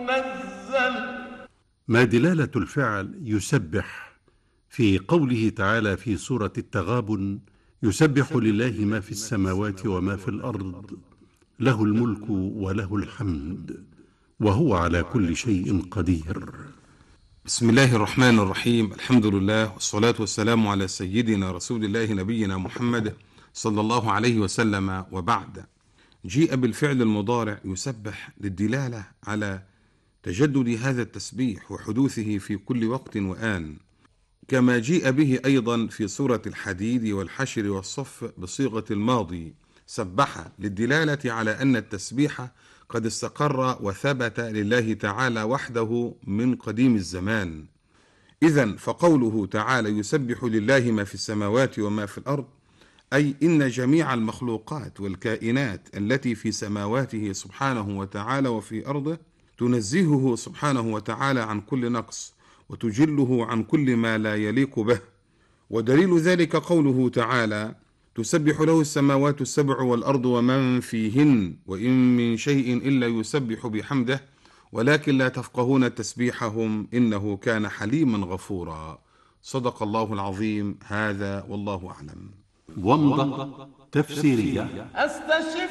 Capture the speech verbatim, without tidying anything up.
ينزل. ما دلالة الفعل يسبح في قوله تعالى في سورة التغابن: يسبح لله ما في السماوات وما في الأرض له الملك وله الحمد وهو على كل شيء قدير. بسم الله الرحمن الرحيم. الحمد لله والصلاة والسلام على سيدنا رسول الله نبينا محمد صلى الله عليه وسلم، وبعد. جيء بالفعل المضارع يسبح للدلالة على تجدد هذا التسبيح وحدوثه في كل وقت وآن، كما جيء به أيضا في سورة الحديد والحشر والصف بصيغة الماضي سبح، للدلالة على أن التسبيح قد استقر وثبت لله تعالى وحده من قديم الزمان. إذن فقوله تعالى يسبح لله ما في السماوات وما في الأرض، أي إن جميع المخلوقات والكائنات التي في سماواته سبحانه وتعالى وفي أرضه تنزهه سبحانه وتعالى عن كل نقص وتجله عن كل ما لا يليق به. ودليل ذلك قوله تعالى تسبح له السماوات السبع والأرض ومن فيهن وإن من شيء إلا يسبح بحمده ولكن لا تفقهون تسبيحهم إنه كان حليما غفورا. صدق الله العظيم. هذا والله أعلم. ومضة تفسيرية. استشف